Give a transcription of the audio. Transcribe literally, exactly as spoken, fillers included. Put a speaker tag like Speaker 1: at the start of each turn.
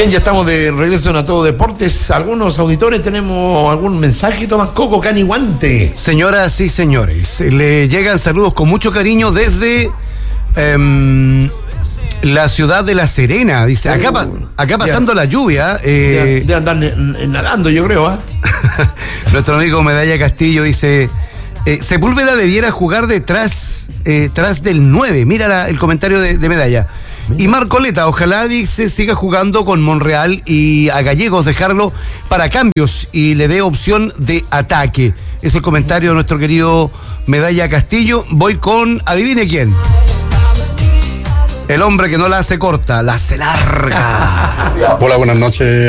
Speaker 1: Bien, ya estamos de regreso en A Todo Deportes. Algunos auditores, tenemos algún mensaje. Tomás Coco, Cani Guante.
Speaker 2: Señoras y señores, le llegan saludos con mucho cariño desde eh, la ciudad de La Serena. Dice, acá, pa, acá pasando ya, la lluvia.
Speaker 1: Eh, de, de andar nadando, yo creo. ¿eh?
Speaker 2: Nuestro amigo Medalla Castillo dice... Eh, Sepúlveda debiera jugar detrás eh, tras del nueve. Mira la, el comentario de, de Medalla. Y Marcoleta, ojalá dice siga jugando con Monreal y a Gallegos dejarlo para cambios y le dé opción de ataque. Es el comentario de nuestro querido Medalla Castillo. Voy con, adivine quién. El hombre que no la hace corta, la hace larga.
Speaker 3: Hola, buenas noches.